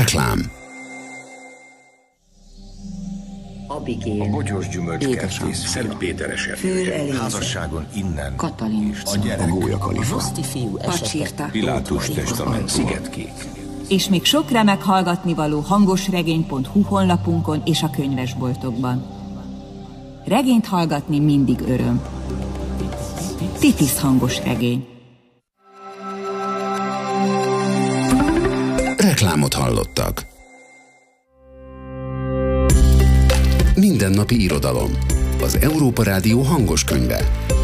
Reklám. Abigél, A bogyós gyümölcskertész Szent Péter esete. Házasságon innen. Katalin, A gyerek. A gólyakalifa. Roszti fiú Pacsirta, Pilátus testament. Szigetkék. és még sok remek hallgatnivaló hangosregény.hu honlapunkon és a könyvesboltokban. Regényt hallgatni mindig öröm. Titis hangos regény. Reklámot hallottak. Mindennapi irodalom. Az Európa Rádió hangos könyve.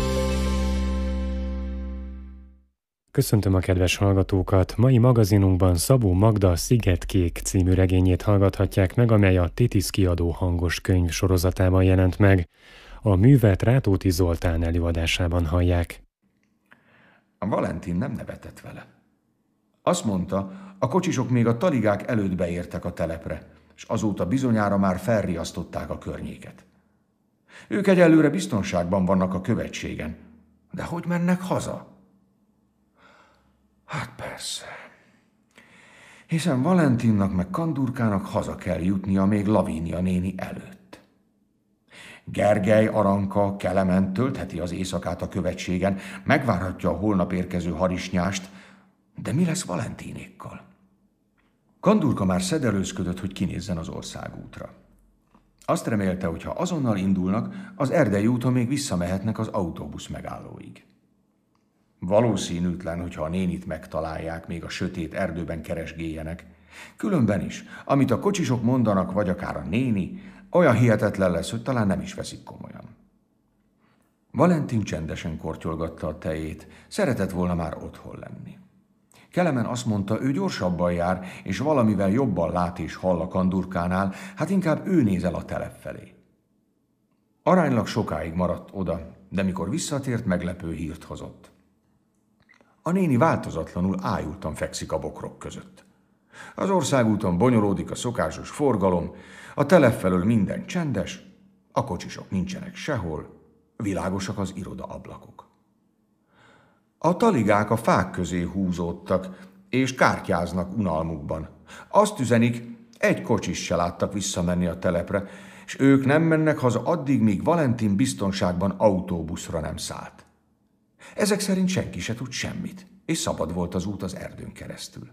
Köszöntöm a kedves hallgatókat! Mai magazinunkban Szabó Magda Szigetkék című regényét hallgathatják meg, amely a Titis kiadó hangos könyv sorozatában jelent meg. A művet Rátóti Zoltán előadásában hallják. A Valentin nem nevetett vele. Azt mondta, a kocsisok még a taligák előtt beértek a telepre, és azóta bizonyára már felriasztották a környéket. Ők egyelőre biztonságban vannak a követségen, de hogy mennek haza? Hát persze. Hiszen Valentinnak meg Kandurkának haza kell jutnia még Lavínia néni előtt. Gergely, Aranka, Kelemen töltheti az éjszakát a követségen, megvárhatja a holnap érkező harisnyást, de mi lesz Valentinékkal? Kandurka már szedelőzködött, hogy kinézzen az országútra. Azt remélte, hogy ha azonnal indulnak, az erdei úton még visszamehetnek az autóbusz megállóig. Valószínűtlen, hogyha a nénit megtalálják, még a sötét erdőben keresgéljenek. Különben is, amit a kocsisok mondanak, vagy akár a néni, olyan hihetetlen lesz, hogy talán nem is veszik komolyan. Valentin csendesen kortyolgatta a tejét, szeretett volna már otthon lenni. Kelemen azt mondta, ő gyorsabban jár, és valamivel jobban lát és hall a Kandurkánál, hát inkább ő nézel a telep felé. Aránylag sokáig maradt oda, de mikor visszatért, meglepő hírt hozott. A néni változatlanul ájultan fekszik a bokrok között. Az országúton bonyolódik a szokásos forgalom, a telep felől minden csendes, a kocsisok nincsenek sehol, világosak az irodaablakok. A taligák a fák közé húzódtak, és kártyáznak unalmukban. Azt üzenik, egy kocsis se láttak visszamenni a telepre, és ők nem mennek haza addig, míg Valentin biztonságban autóbuszra nem szállt. Ezek szerint senki se tud semmit, és szabad volt az út az erdőn keresztül.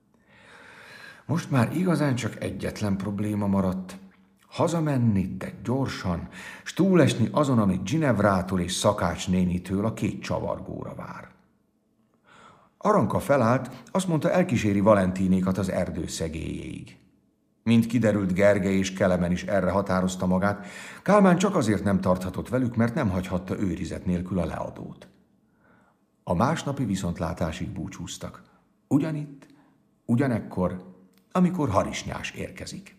Most már igazán csak egyetlen probléma maradt. Hazamenni, de gyorsan, s túlesni azon, amit Ginevrától és Szakács nénitől a két csavargóra vár. Aranka felállt, azt mondta, elkíséri Valentinékat az erdő szegélyéig. Mint kiderült, Gergely és Kelemen is erre határozta magát, Kálmán csak azért nem tarthatott velük, mert nem hagyhatta őrizet nélkül a leadót. A másnapi viszontlátásig búcsúztak. Ugyanitt, ugyanekkor, amikor harisnyás érkezik.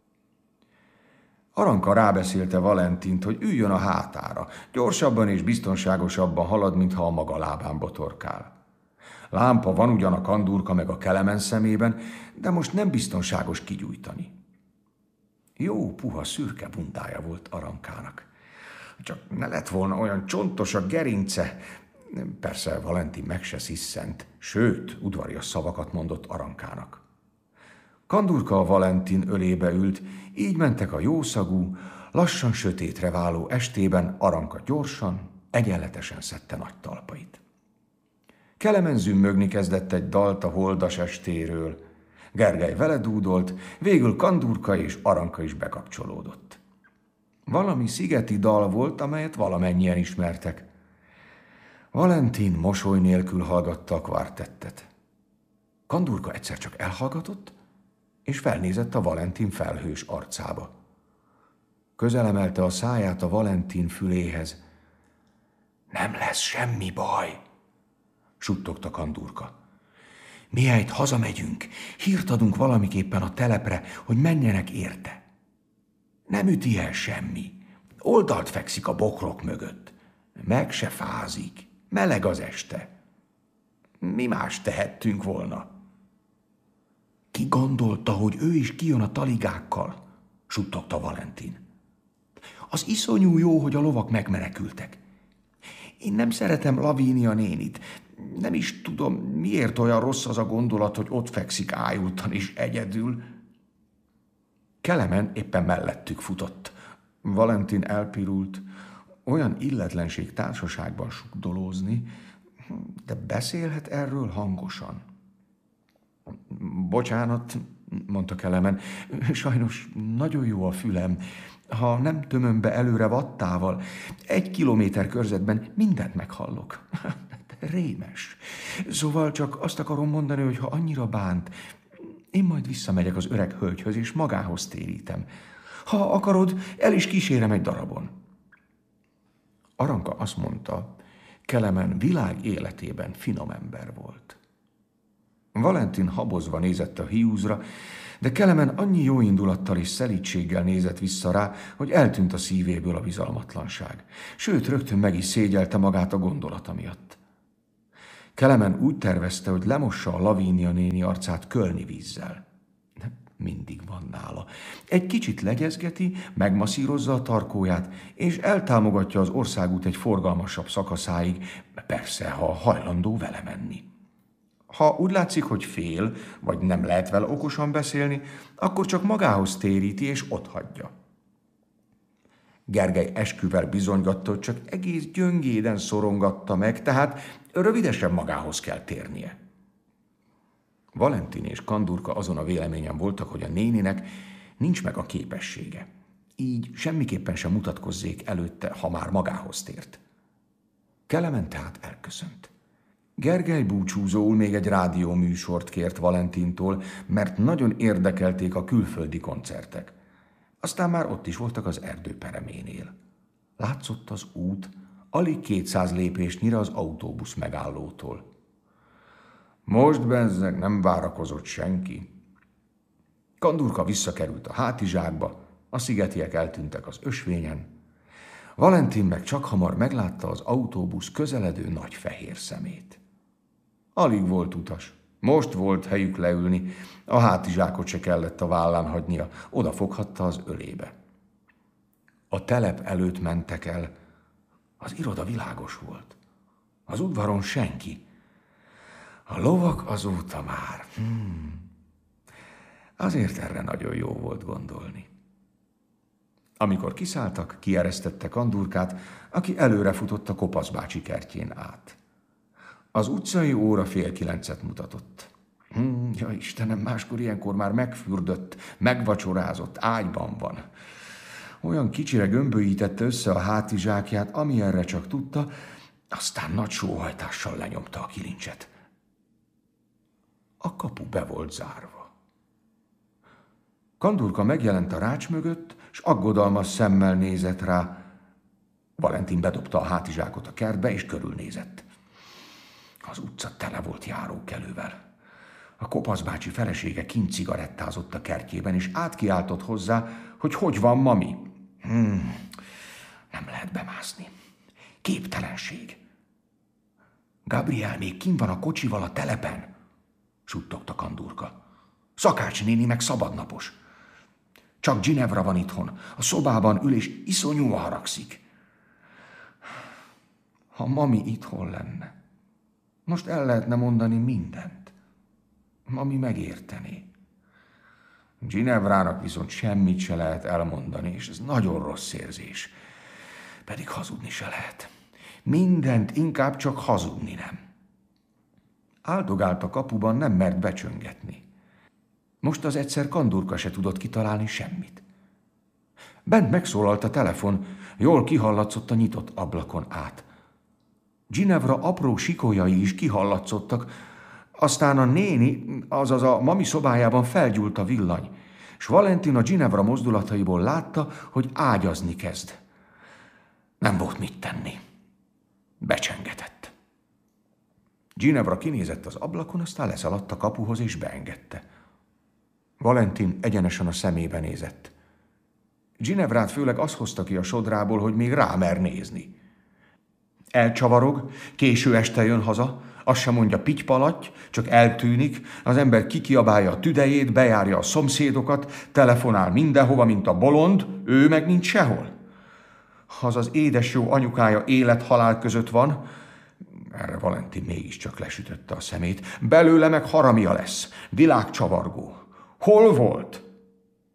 Aranka rábeszélte Valentint, hogy üljön a hátára, gyorsabban és biztonságosabban halad, mintha a maga lábán botorkál. Lámpa van ugyan a Kandurka meg a Kelemen szemében, de most nem biztonságos kigyújtani. Jó, puha, szürke bundája volt Arankának. Csak ne lett volna olyan csontos a gerince. Persze Valentin meg se sziszent, sőt, udvarias szavakat mondott Arankának. Kandurka a Valentin ölébe ült, így mentek a jószagú, lassan sötétre váló estében. Aranka gyorsan, egyenletesen szedte nagy talpait. Kelemen zümmögni kezdett egy dalt a holdas estéről. Gergely vele dúdolt, végül Kandurka és Aranka is bekapcsolódott. Valami szigeti dal volt, amelyet valamennyien ismertek. Valentin mosoly nélkül hallgatta a kvartettet. Kandurka egyszer csak elhallgatott, és felnézett a Valentin felhős arcába. Közelemelte a száját a Valentin füléhez. Nem lesz semmi baj, suttogta Kandurka. Mihelyt hazamegyünk, hírt adunk valamiképpen a telepre, hogy menjenek érte. Nem üti el semmi. Oldalt fekszik a bokrok mögött. Meg se fázik. Meleg az este. Mi más tehettünk volna? Ki gondolta, hogy ő is kijön a taligákkal? Suttogta Valentin. Az iszonyú jó, hogy a lovak megmenekültek. Én nem szeretem Lavínia nénit. Nem is tudom, miért olyan rossz az a gondolat, hogy ott fekszik ájultan és egyedül. Kelemen éppen mellettük futott. Valentin elpirult. Olyan illetlenség társaságban sukdolózni, de beszélhet erről hangosan. Bocsánat, mondta Kelemen, sajnos nagyon jó a fülem. Ha nem tömöm be előre vattával, 1 kilométer körzetben mindent meghallok. Rémes. Szóval csak azt akarom mondani, hogy ha annyira bánt, én majd visszamegyek az öreg hölgyhöz, és magához térítem. Ha akarod, el is kísérem egy darabon. Aranka azt mondta, Kelemen világ életében finom ember volt. Valentin habozva nézett a hiúzra, de Kelemen annyi jó indulattal és szelídséggel nézett vissza rá, hogy eltűnt a szívéből a bizalmatlanság. Sőt, rögtön meg is szégyelte magát a gondolata miatt. Kelemen úgy tervezte, hogy lemossa a Lavínia néni arcát kölni vízzel. Mindig van nála. Egy kicsit legyezgeti, megmasszírozza a tarkóját, és eltámogatja az országút egy forgalmasabb szakaszáig, persze, ha hajlandó vele menni. Ha úgy látszik, hogy fél, vagy nem lehet vele okosan beszélni, akkor csak magához téríti, és otthagyja. Gergely esküvel bizonygatta, hogy csak egész gyöngéden szorongatta meg, tehát rövidesen magához kell térnie. Valentin és Kandurka azon a véleményen voltak, hogy a néninek nincs meg a képessége. Így semmiképpen sem mutatkozzék előtte, ha már magához tért. Kelemen tehát elköszönt. Gergely búcsúzóul még egy rádióműsort kért Valentintól, mert nagyon érdekelték a külföldi koncertek. Aztán már ott is voltak az erdő pereménél. Látszott az út, alig 200 lépésnyire az autóbusz megállótól. Most bezzeg nem várakozott senki. Kandurka visszakerült a hátizsákba, a szigetiek eltűntek az ösvényen. Valentin meg csak hamar meglátta az autóbusz közeledő nagy fehér szemét. Alig volt utas. Most volt helyük leülni, a hátizsákot se kellett a vállán hagynia, odafoghatta az ölébe. A telep előtt mentek el. Az iroda világos volt. Az udvaron senki. A lovak azóta már. Azért erre nagyon jó volt gondolni. Amikor kiszálltak, kieresztette Kandurkát, aki előrefutott a Kopasz bácsi kertjén át. Az utcai óra 8:30 mutatott. Ja Istenem, máskor ilyenkor már megfürdött, megvacsorázott, ágyban van. Olyan kicsire gömbölyítette össze a hátizsákját, amilyenre csak tudta, aztán nagy sóhajtással lenyomta a kilincset. A kapu be volt zárva. Kandurka megjelent a rács mögött, s aggodalmas szemmel nézett rá. Valentin bedobta a hátizsákot a kertbe, és körülnézett. Az utca tele volt járókelővel. A Kopasz bácsi felesége kint cigarettázott a kertjében, és átkiáltott hozzá, hogy van, mami. Nem lehet bemászni. Képtelenség. Gabriel még kint van a kocsival a telepen, suttogta Kandurka. Szakács néni meg szabadnapos. Csak Ginevra van itthon, a szobában ül, és iszonyúan haragszik. Ha mami itthon lenne, most el lehetne mondani mindent. Mami megértené. Ginevrának viszont semmit se lehet elmondani, és ez nagyon rossz érzés. Pedig hazudni se lehet. Mindent, inkább csak hazudni nem. Áldogált a kapuban, nem mert becsöngetni. Most az egyszer Kandurka se tudott kitalálni semmit. Bent megszólalt a telefon, jól kihallatszott a nyitott ablakon át. Ginevra apró sikolyai is kihallatszottak, aztán a néni, azaz a mami szobájában felgyúlt a villany, s Valentin a Ginevra mozdulataiból látta, hogy ágyazni kezd. Nem volt mit tenni. Becsengetett. Ginevra kinézett az ablakon, aztán leszaladt a kapuhoz és beengedte. Valentin egyenesen a szemébe nézett. Ginevrát főleg az hozta ki a sodrából, hogy még rámer nézni. Elcsavarog, késő este jön haza, azt sem mondja pitypalatty, csak eltűnik, az ember kikiabálja a tüdejét, bejárja a szomszédokat, telefonál mindenhova, mint a bolond, ő meg nincs sehol. Ha az édes jó anyukája élet-halál között van, erre Valentin mégiscsak lesütötte a szemét, belőle meg haramia lesz, világcsavargó. Hol volt?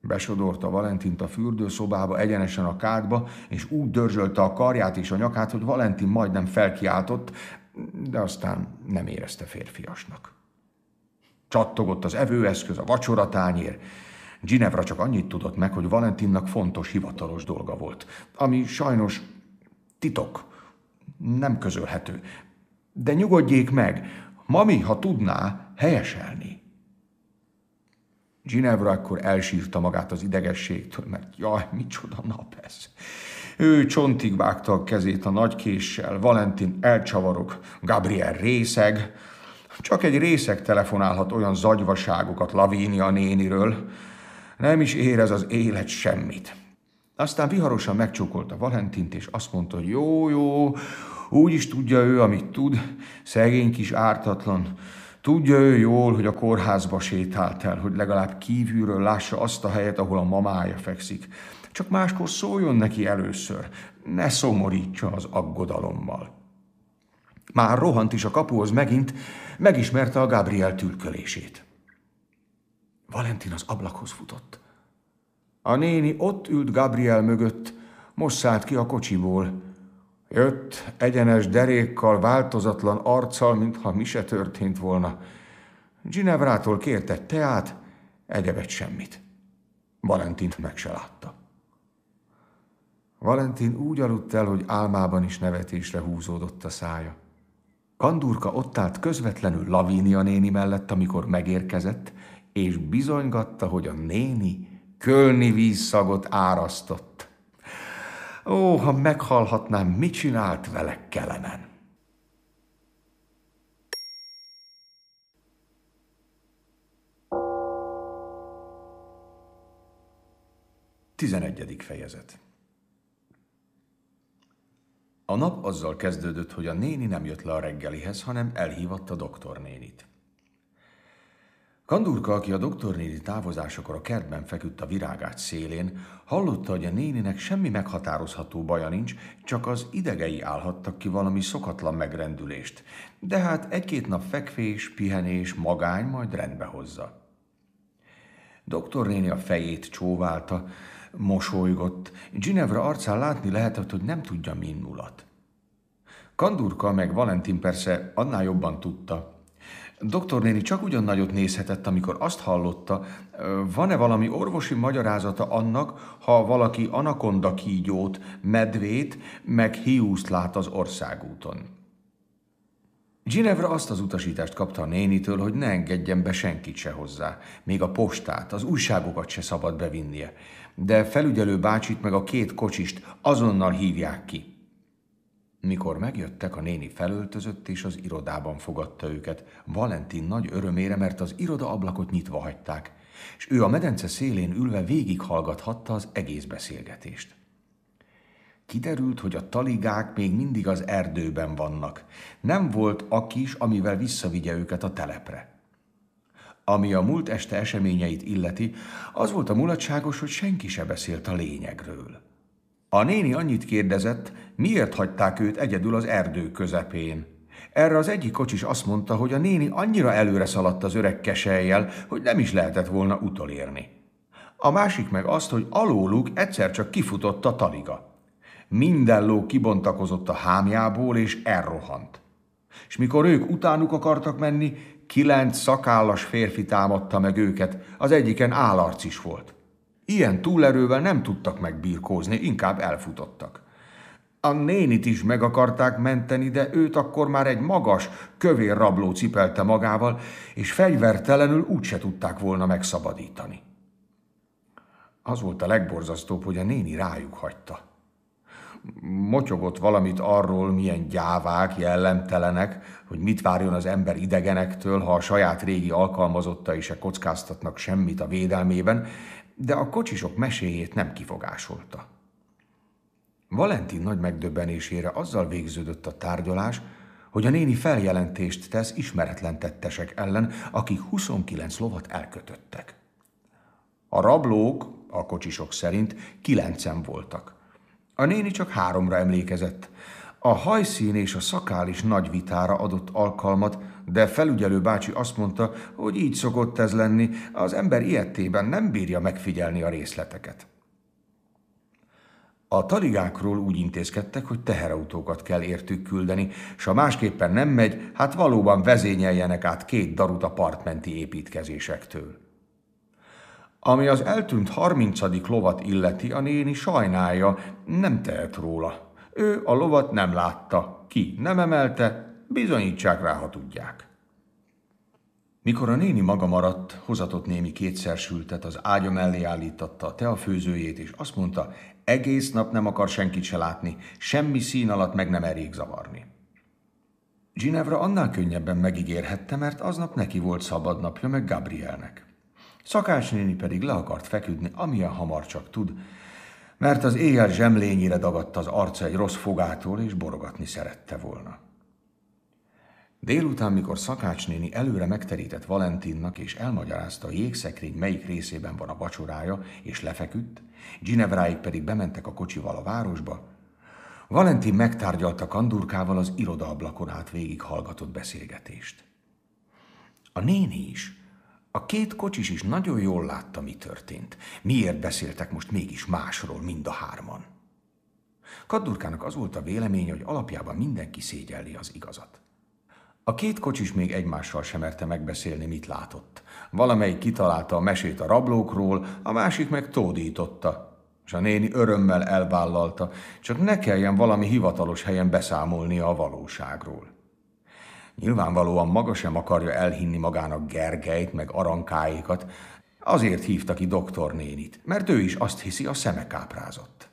Besodorta Valentint a fürdőszobába, egyenesen a kádba, és úgy dörzsölte a karját és a nyakát, hogy Valentin majdnem felkiáltott, de aztán nem érezte férfiasnak. Csattogott az evőeszköz, a vacsoratányér. Ginevra csak annyit tudott meg, hogy Valentinnak fontos hivatalos dolga volt, ami sajnos titok, nem közölhető. De nyugodjék meg, mami, ha tudná, helyeselni. Ginevra akkor elsírta magát az idegességtől, mert jaj, micsoda nap ez. Ő csontig vágta a kezét a nagy késsel, Valentin elcsavarog, Gabriel részeg. Csak egy részeg telefonálhat olyan zagyvaságokat Lavínia néniről. Nem is érez az élet semmit. Aztán viharosan megcsókolta Valentint, és azt mondta, hogy jó, úgy is tudja ő, amit tud, szegény kis ártatlan. Tudja ő jól, hogy a kórházba sétált el, hogy legalább kívülről lássa azt a helyet, ahol a mamája fekszik. Csak máskor szóljon neki először, ne szomorítsa az aggodalommal. Már rohant is a kapuhoz megint, megismerte a Gabriel tülkölését. Valentin az ablakhoz futott. A néni ott ült Gabriel mögött, most szállt ki a kocsiból. Jött egyenes derékkal, változatlan arccal, mintha mi se történt volna. Ginevrától kért egy teát, egyebet semmit. Valentint meg se látta. Valentin úgy aludt el, hogy álmában is nevetésre húzódott a szája. Kandurka ott állt közvetlenül Lavínia néni mellett, amikor megérkezett, és bizonygatta, hogy a néni kölni vízszagot árasztott. Ó, ha meghallhatnám, mit csinált vele Kelemen. Tizenegyedik fejezet. A nap azzal kezdődött, hogy a néni nem jött le a reggelihez, hanem elhívatta doktornénit. Kandurka, aki a doktornéni távozásakor a kertben feküdt a virágágy szélén, hallotta, hogy a néninek semmi meghatározható baja nincs, csak az idegei állhattak ki valami szokatlan megrendülést, de hát egy-két nap fekvés, pihenés, magány majd rendbe hozza. Doktornéni a fejét csóválta, mosolygott, Ginevra arcán látni lehetett, hogy nem tudja, min mulat. Kandurka meg Valentin persze annál jobban tudta. Doktornéni csak ugyan nagyot nézhetett, amikor azt hallotta, van-e valami orvosi magyarázata annak, ha valaki anakonda kígyót, medvét, meg hiúzt lát az országúton. Ginevra azt az utasítást kapta a nénitől, hogy ne engedjen be senkit se hozzá, még a postát, az újságokat se szabad bevinnie, de felügyelő bácsit meg a két kocsist azonnal hívják ki. Mikor megjöttek, a néni felöltözött, és az irodában fogadta őket. Valentin nagy örömére, mert az iroda ablakot nyitva hagyták, és ő a medence szélén ülve végighallgathatta az egész beszélgetést. Kiderült, hogy a taligák még mindig az erdőben vannak. Nem volt akis, amivel visszavigye őket a telepre. Ami a múlt este eseményeit illeti, az volt a mulatságos, hogy senki se beszélt a lényegről. A néni annyit kérdezett, miért hagyták őt egyedül az erdő közepén. Erre az egyik kocsis azt mondta, hogy a néni annyira előre szaladt az öreg keselyjel, hogy nem is lehetett volna utolérni. A másik meg azt, hogy alóluk egyszer csak kifutott a taliga. Minden ló kibontakozott a hámjából, és elrohant. És mikor ők utánuk akartak menni, 9 szakállas férfi támadta meg őket, az egyiken állarc is volt. Ilyen túlerővel nem tudtak megbirkózni, inkább elfutottak. A nénit is meg akarták menteni, de őt akkor már egy magas, kövér rabló cipelte magával, és fegyvertelenül úgyse tudták volna megszabadítani. Az volt a legborzasztóbb, hogy a néni rájuk hagyta. Motyogott valamit arról, milyen gyávák, jellemtelenek, hogy mit várjon az ember idegenektől, ha a saját régi alkalmazottai se kockáztatnak semmit a védelmében, de a kocsisok meséjét nem kifogásolta. Valentin nagy megdöbbenésére azzal végződött a tárgyalás, hogy a néni feljelentést tesz ismeretlen tettesek ellen, akik 29 lovat elkötöttek. A rablók, a kocsisok szerint 9-en voltak. A néni csak 3-ra emlékezett. A hajszín és a szakál is nagy vitára adott alkalmat, de felügyelő bácsi azt mondta, hogy így szokott ez lenni, az ember ilyettében nem bírja megfigyelni a részleteket. A taligákról úgy intézkedtek, hogy teherautókat kell értük küldeni, s ha másképpen nem megy, hát valóban vezényeljenek át 2 darut a partmenti építkezésektől. Ami az eltűnt 30. lovat illeti, a néni sajnálja, nem tehet róla. Ő a lovat nem látta, ki nem emelte, bizonyítsák rá, ha tudják. Mikor a néni maga maradt, hozatott némi 2 sültet, az ágya mellé állítatta a teafőzőjét, és azt mondta, egész nap nem akar senkit se látni, semmi szín alatt meg nem elég zavarni. Ginevra annál könnyebben megígérhette, mert aznap neki volt szabadnapja, meg Gabrielnek. Szakács néni pedig le akart feküdni, amilyen hamar csak tud, mert az éjjel zsemlényére dagadt az arca egy rossz fogától, és borogatni szerette volna. Délután, mikor Szakács néni előre megterített Valentinnak, és elmagyarázta a jégszekrény melyik részében van a vacsorája, és lefeküdt, Ginevráig pedig bementek a kocsival a városba, Valentin megtárgyalta Kandurkával az irodaablakon át végighallgatott beszélgetést. A néni is, a 2 kocsis is nagyon jól látta, mi történt. Miért beszéltek most mégis másról mind a 3-an? Kandurkának az volt a véleménye, hogy alapjában mindenki szégyelli az igazat. A 2 kocsis még egymással sem merte megbeszélni, mit látott. Valamelyik kitalálta a mesét a rablókról, a másik meg tódította, és a néni örömmel elvállalta, csak ne kelljen valami hivatalos helyen beszámolnia a valóságról. Nyilvánvalóan maga sem akarja elhinni magának Gergelyt meg Arankáékat, azért hívta ki doktornénit, mert ő is azt hiszi, a szeme káprázott.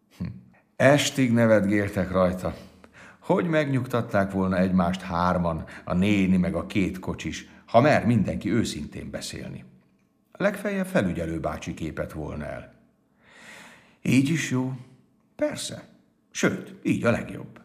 Estig nevetgéltek rajta. Hogy megnyugtatták volna egymást 3-an, a néni meg a 2 kocsis, ha mer mindenki őszintén beszélni. Legfeljebb felügyelő bácsi képet volna el. Így is jó? Persze. Sőt, így a legjobb.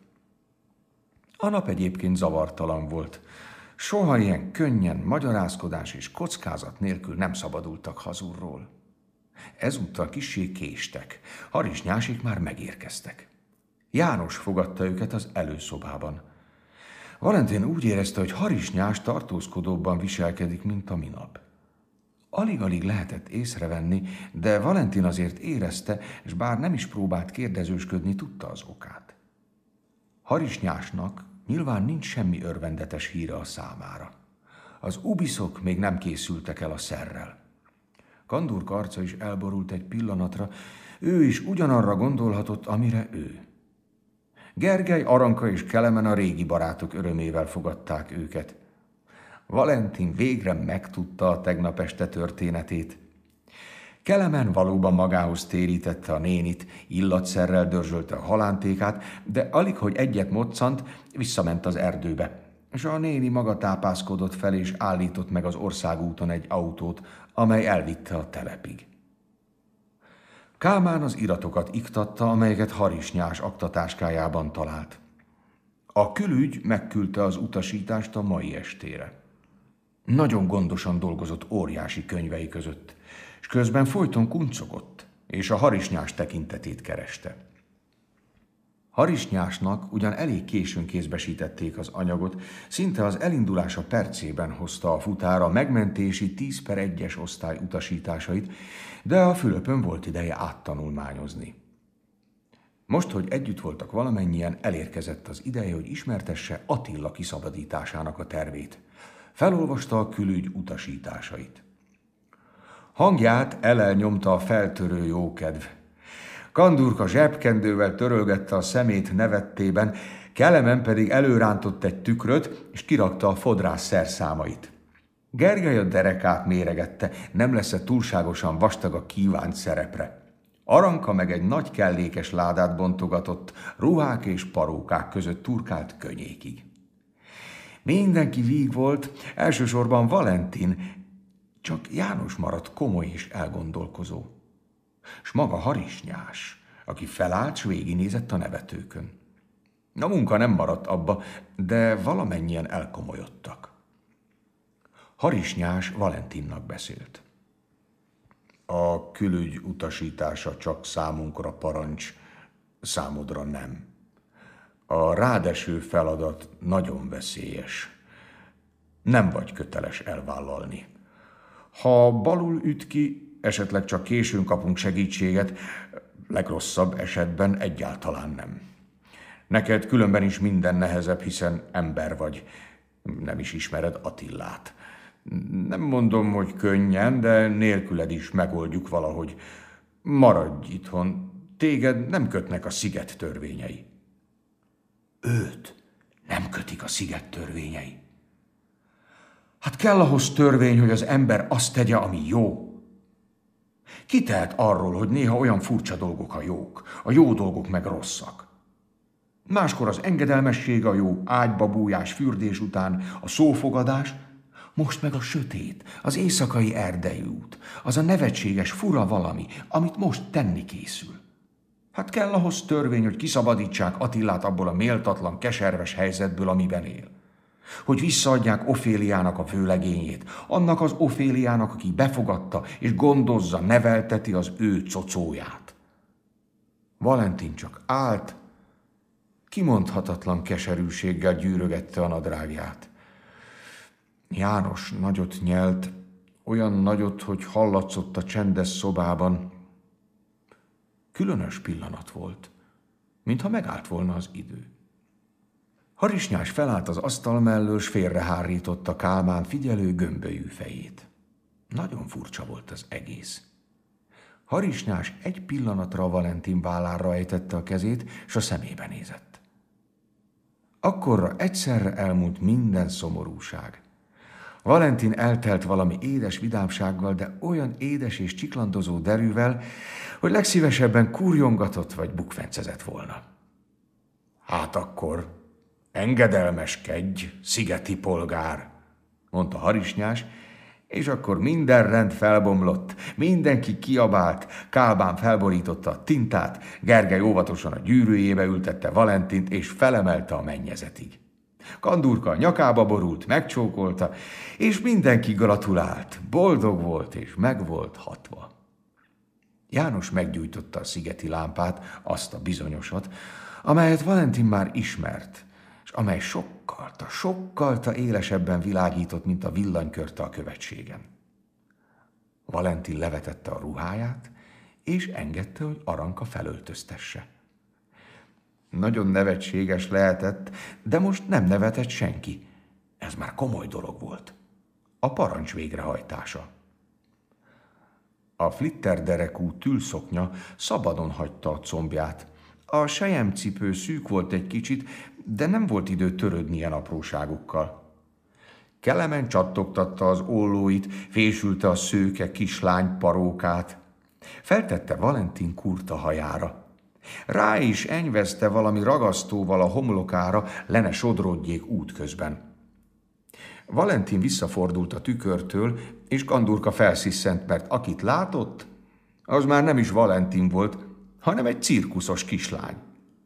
A nap egyébként zavartalan volt. Soha ilyen könnyen, magyarázkodás és kockázat nélkül nem szabadultak hazulról. Ezúttal kissé késtek. Harisnyásik már megérkeztek. János fogadta őket az előszobában. Valentin úgy érezte, hogy Harisnyás tartózkodóbban viselkedik, mint a minap. Alig-alig lehetett észrevenni, de Valentin azért érezte, és bár nem is próbált kérdezősködni, tudta az okát. Harisnyásnak nyilván nincs semmi örvendetes híre a számára. Az ubiszok még nem készültek el a szerrel. Kandurka arca is elborult egy pillanatra, ő is ugyanarra gondolhatott, amire ő. Gergely, Aranka és Kelemen a régi barátok örömével fogadták őket. Valentin végre megtudta a tegnap este történetét. Kelemen valóban magához térítette a nénit, illatszerrel dörzsölte a halántékát, de alig, hogy egyet moccant, visszament az erdőbe, és a néni maga tápászkodott fel, és állított meg az országúton egy autót, amely elvitte a telepig. Kálmán az iratokat iktatta, amelyeket Harisnyás aktatáskájában talált. A külügy megküldte az utasítást a mai estére. Nagyon gondosan dolgozott óriási könyvei között, és közben folyton kuncogott, és a Harisnyás tekintetét kereste. Harisnyásnak ugyan elég későn kézbesítették az anyagot, szinte az elindulása percében hozta a futár a megmentési 10/1-es osztály utasításait, de a Fülöpön volt ideje áttanulmányozni. Most, hogy együtt voltak valamennyien, elérkezett az ideje, hogy ismertesse Attila kiszabadításának a tervét. Felolvasta a külügy utasításait. Hangját elnyomta a feltörő jókedv. Kandurka zsebkendővel törölgette a szemét nevettében, Kelemen pedig előrántott egy tükröt, és kirakta a fodrász szerszámait. Gergely a derekát méregette, nem lesz-e túlságosan vastag a kívánt szerepre. Aranka meg egy nagy kellékes ládát bontogatott, ruhák és parókák között turkált könnyékig. Mindenki víg volt, elsősorban Valentin, csak János maradt komoly és elgondolkozó. S maga Harisnyás, aki felállt, s végignézett a nevetőkön. A munka nem maradt abba, de valamennyien elkomolyodtak. Harisnyás Valentinnak beszélt. A külügy utasítása csak számunkra parancs, számodra nem. A rád eső feladat nagyon veszélyes. Nem vagy köteles elvállalni. Ha balul üt ki, esetleg csak későn kapunk segítséget, legrosszabb esetben egyáltalán nem. Neked különben is minden nehezebb, hiszen ember vagy, nem is ismered Attillát. Nem mondom, hogy könnyen, de nélküled is megoldjuk valahogy. Maradj itthon, téged nem kötnek a sziget törvényei. Őt nem kötik a sziget törvényei. Hát kell ahhoz törvény, hogy az ember azt tegye, ami jó. Ki tehet arról, hogy néha olyan furcsa dolgok a jók, a jó dolgok meg rosszak? Máskor az engedelmesség a jó, ágyba bújás, fürdés után, a szófogadás, most meg a sötét, az éjszakai erdei út, az a nevetséges, fura valami, amit most tenni készül. Hát kell ahhoz törvény, hogy kiszabadítsák Attillát abból a méltatlan, keserves helyzetből, amiben él. Hogy visszaadják Oféliának a vőlegényét, annak az Oféliának, aki befogadta és gondozza, nevelteti az ő cocóját. Valentin csak állt, kimondhatatlan keserűséggel gyűrögette a nadrágját. János nagyot nyelt, olyan nagyot, hogy hallatszott a csendes szobában. Különös pillanat volt, mintha megállt volna az idő. Harisnyás felállt az asztal mellől, s félrehárította Kálmán figyelő gömbölyű fejét. Nagyon furcsa volt az egész. Harisnyás egy pillanatra a Valentin vállára ejtette a kezét, s a szemébe nézett. Akkorra egyszerre elmúlt minden szomorúság. Valentin eltelt valami édes vidámsággal, de olyan édes és csiklandozó derűvel, hogy legszívesebben kurjongatott vagy bukfencezett volna. Hát akkor engedelmeskedj, szigeti polgár, mondta Harisnyás, és akkor minden rend felbomlott, mindenki kiabált, Kálmán felborította a tintát, Gergely óvatosan a gyűrűjébe ültette Valentint, és felemelte a mennyezetig. Kandúrka a nyakába borult, megcsókolta, és mindenki gratulált, boldog volt, és meg volt hatva. János meggyújtotta a szigeti lámpát, azt a bizonyosat, amelyet Valentin már ismert, és amely sokkalta élesebben világított, mint a villanykörte a követségen. Valentin levetette a ruháját, és engedte, hogy Aranka felöltöztesse. Nagyon nevetséges lehetett, de most nem nevetett senki. Ez már komoly dolog volt. A parancs végrehajtása. A flitterderekú tülszoknya szabadon hagyta a combját. A selyemcipő szűk volt egy kicsit, de nem volt idő törődni ilyen apróságokkal. Kelemen csattogtatta az ollóit, fésülte a szőke kislány parókát. Feltette Valentin kurta hajára. Rá is enyvezte valami ragasztóval a homlokára, le ne sodródjék útközben. Valentin visszafordult a tükörtől, és Kandúrka felsziszent, mert akit látott, az már nem is Valentin volt, hanem egy cirkuszos kislány.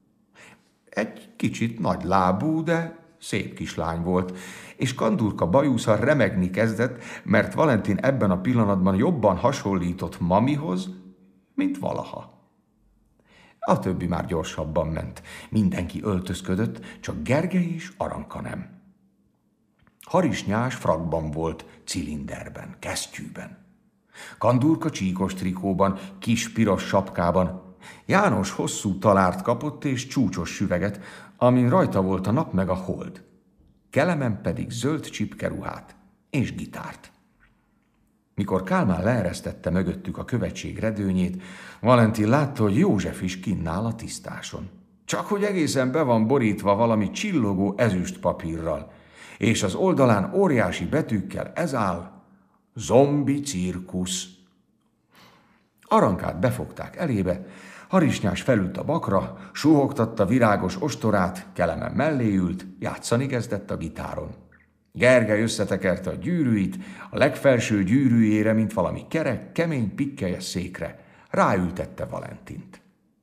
Egy kicsit nagy lábú, de szép kislány volt, és Kandúrka bajusza remegni kezdett, mert Valentin ebben a pillanatban jobban hasonlított Mamihoz, mint valaha. A többi már gyorsabban ment. Mindenki öltözködött, csak Gergely és Aranka nem. Harisnyás frakban volt, cilinderben, kesztyűben. Kandúrka csíkos trikóban, kis piros sapkában. János hosszú talárt kapott és csúcsos süveget, amin rajta volt a nap meg a hold. Kelemen pedig zöld csipkeruhát és gitárt. Mikor Kálmán leeresztette mögöttük a követség redőnyét, Valentin látta, hogy József is kinn áll a tisztáson. Csak hogy egészen be van borítva valami csillogó ezüst papírral, és az oldalán óriási betűkkel ez áll: Zombi cirkusz. Arankát befogták elébe, Harisnyás felült a bakra, suhogtatta virágos ostorát, Kelemen mellé ült, játszani kezdett a gitáron. Gergely összetekerte a gyűrűit, a legfelső gyűrűjére, mint valami kerek, kemény, pikkelyes székre. Ráültette Valentint.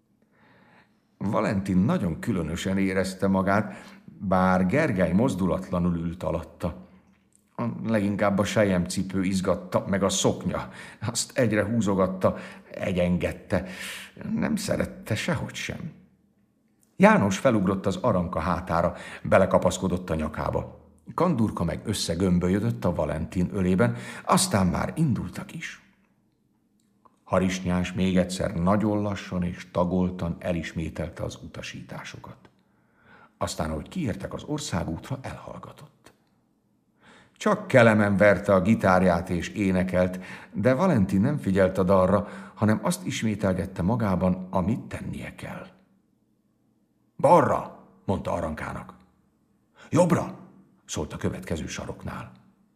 Valentin nagyon különösen érezte magát, bár Gergely mozdulatlanul ült alatta. Leginkább a selyemcipő izgatta, meg a szoknya. Azt egyre húzogatta, egyengedte. Nem szerette sehogy sem. János felugrott az Aranka hátára, belekapaszkodott a nyakába. Kandurka meg összegömbölyödött a Valentin ölében, aztán már indultak is. Harisnyás még egyszer nagyon lassan és tagoltan elismételte az utasításokat. Aztán, ahogy kiértek az országútra, elhallgatott. Csak Kelemen verte a gitárját és énekelt, de Valentin nem figyelt a dalra, hanem azt ismételgette magában, amit tennie kell. Balra, mondta Arankának. Jobbra, szólt a következő saroknál.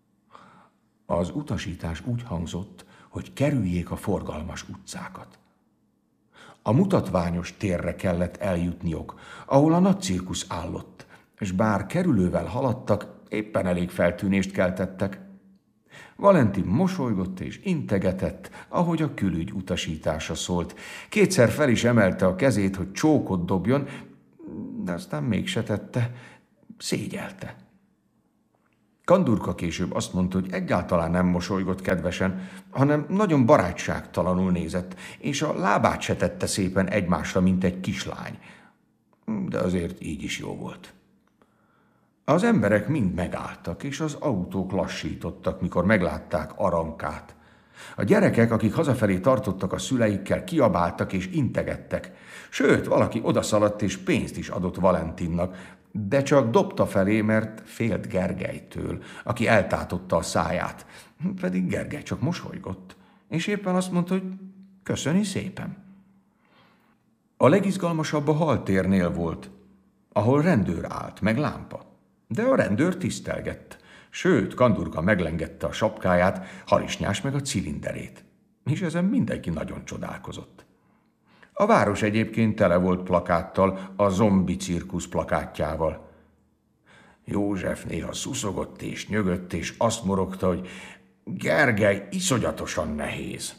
Az utasítás úgy hangzott, hogy kerüljék a forgalmas utcákat. A mutatványos térre kellett eljutniok, ahol a nagy cirkusz állott, és bár kerülővel haladtak, éppen elég feltűnést keltettek. Valentin mosolygott és integetett, ahogy a külügy utasítása szólt. Kétszer fel is emelte a kezét, hogy csókot dobjon, de aztán mégse tette, szégyelte. Kandurka később azt mondta, hogy egyáltalán nem mosolygott kedvesen, hanem nagyon barátságtalanul nézett, és a lábát se tette szépen egymásra, mint egy kislány. De azért így is jó volt. Az emberek mind megálltak, és az autók lassítottak, mikor meglátták Arankát. A gyerekek, akik hazafelé tartottak a szüleikkel, kiabáltak és integettek. Sőt, valaki odaszaladt és pénzt is adott Valentinnak, de csak dobta felé, mert félt Gergelytől, aki eltátotta a száját. Pedig Gergely csak mosolygott, és éppen azt mondta, hogy köszöni szépen. A legizgalmasabb a haltérnél volt, ahol rendőr állt, meg lámpa. De a rendőr tisztelgett, sőt, Kandurka meglengette a sapkáját, Harisnyás meg a cilinderét. És ezen mindenki nagyon csodálkozott. A város egyébként tele volt plakáttal, a zombi cirkusz plakátjával. József néha szuszogott és nyögött, és azt morogta, hogy Gergely iszonyatosan nehéz.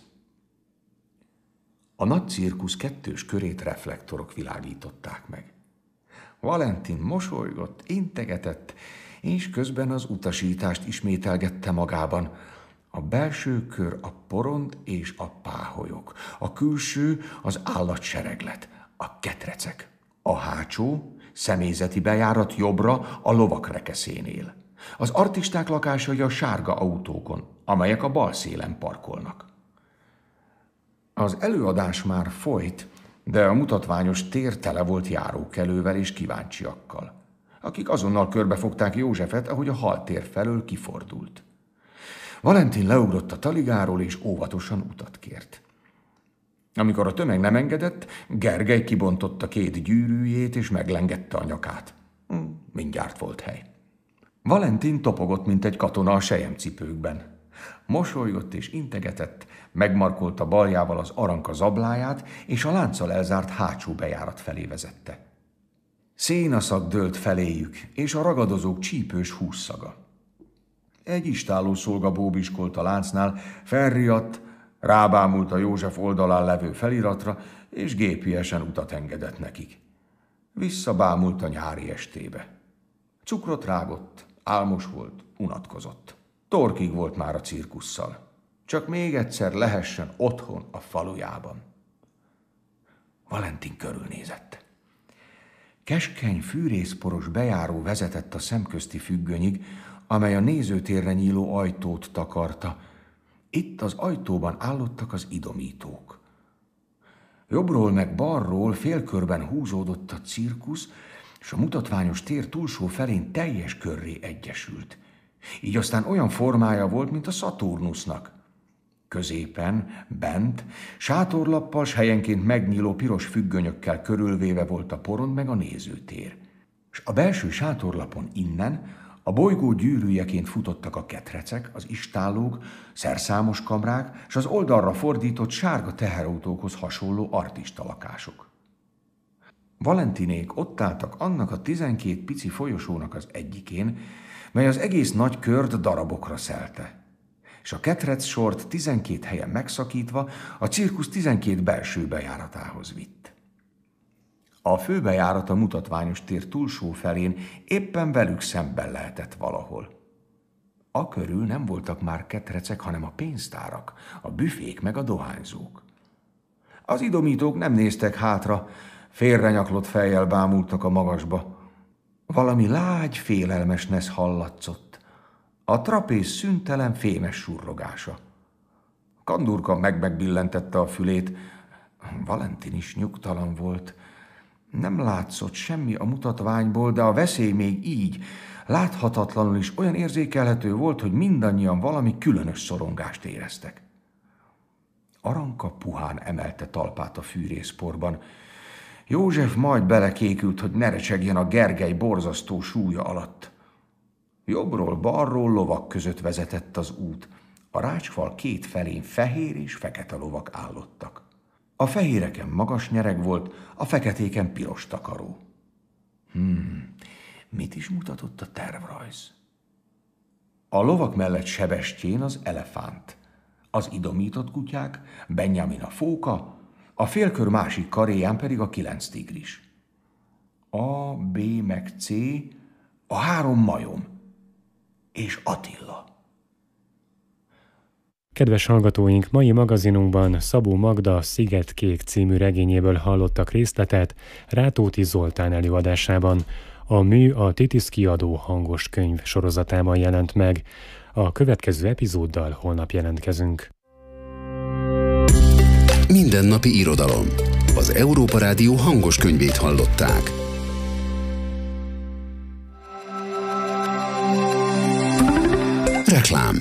A nagy cirkusz kettős körét reflektorok világították meg. Valentin mosolygott, integetett, és közben az utasítást ismételgette magában. A belső kör a porond és a páholyok, a külső az állatsereglet, a ketrecek, a hátsó személyzeti bejárat jobbra a lovak rekeszénél. Az artisták lakásai a sárga autókon, amelyek a bal szélen parkolnak. Az előadás már folyt, de a mutatványos tér tele volt járókelővel és kíváncsiakkal, akik azonnal körbefogták Józsefet, ahogy a haltér felől kifordult. Valentin leugrott a taligáról, és óvatosan utat kért. Amikor a tömeg nem engedett, Gergely kibontotta két gyűrűjét, és meglengette a nyakát. Mindjárt volt hely. Valentin topogott, mint egy katona a selyemcipőkben. Mosolygott és integetett, megmarkolta baljával az Aranka zabláját, és a lánccal elzárt hátsó bejárat felé vezette. Szénaszag dőlt feléjük, és a ragadozók csípős hússzaga. Egy istálló szolga bóbiskolt a láncnál, felriadt, rábámult a József oldalán levő feliratra, és gépiesen utat engedett nekik. Visszabámult a nyári estébe. Cukrot rágott, álmos volt, unatkozott. Torkig volt már a cirkusszal. Csak még egyszer lehessen otthon a falujában. Valentin körülnézett. Keskeny, fűrészporos bejáró vezetett a szemközti függönyig, amely a nézőtérre nyíló ajtót takarta. Itt az ajtóban állottak az idomítók. Jobbról meg balról félkörben húzódott a cirkusz, és a mutatványos tér túlsó felén teljes körré egyesült. Így aztán olyan formája volt, mint a Szaturnusznak. Középen, bent, sátorlappal s helyenként megnyíló piros függönyökkel körülvéve volt a porond meg a nézőtér. És a belső sátorlapon innen a bolygó gyűrűjeként futottak a ketrecek, az istállók, szerszámos kamrák, és az oldalra fordított sárga teherautókhoz hasonló artista lakások. Valentinék ott álltak annak a 12 pici folyosónak az egyikén, mely az egész nagy kört darabokra szelte, és a ketrec sort 12 helyen megszakítva a cirkusz 12 belső bejáratához vitt. A főbejárat a mutatványos tér túlsó felén éppen velük szemben lehetett valahol. Akörül nem voltak már ketrecek, hanem a pénztárak, a büfék meg a dohányzók. Az idomítók nem néztek hátra, Félrenyaklott fejjel bámultak a magasba. Valami lágy, félelmes nesz hallatszott. A trapéz szüntelen, fémes surrogása. Kandurka megbillentette a fülét. Valentin is nyugtalan volt. Nem látszott semmi a mutatványból, de a veszély még így, láthatatlanul is olyan érzékelhető volt, hogy mindannyian valami különös szorongást éreztek. Aranka puhán emelte talpát a fűrészporban. József majd belekékült, hogy ne recsegjen a Gergely borzasztó súlya alatt. Jobbról, balról lovak között vezetett az út. A rácsfal két felén fehér és fekete lovak állottak. A fehéreken magas nyereg volt, a feketéken piros takaró. Mit is mutatott a tervrajz? A lovak mellett Sebestyén az elefánt, az idomított kutyák, Benjamin a fóka, a félkör másik karéján pedig a 9 tigris. A, B meg C, a 3 majom és Attila. Kedves hallgatóink, mai magazinunkban Szabó Magda Szigetkék című regényéből hallottak részletet Rátóti Zoltán előadásában. A mű a Titisz kiadó hangos könyv sorozatában jelent meg. A következő epizóddal holnap jelentkezünk. Mindennapi irodalom. Az Európa Rádió hangos könyvét hallották. Reklám.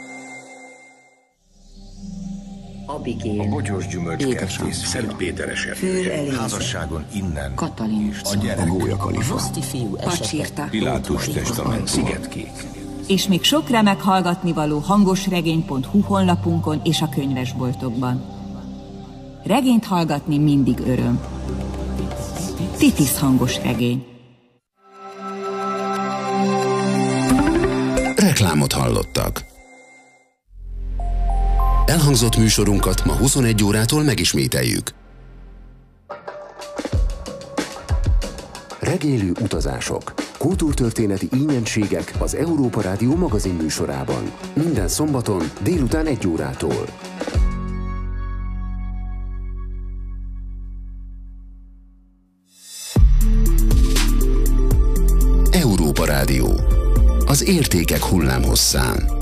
Abigél. A bogyós gyümölcskertész, Szentpéteresek. Házasságon innen. Katalin. A gyerek. A Kalifa. Pacsirta. Pilátus testament. Szigetkék. És még sok remek hallgatnivaló hangosregény.hu honlapunkon és a könyvesboltokban. Regényt hallgatni mindig öröm. Titisz hangos regény. Reklámot hallottak. Elhangzott műsorunkat ma 21 órától megismételjük. Regélő utazások. Kultúrtörténeti ínyentségek az Európa Rádió magazin műsorában. Minden szombaton délután 1 órától. Európa Rádió. Az értékek hullámhosszán.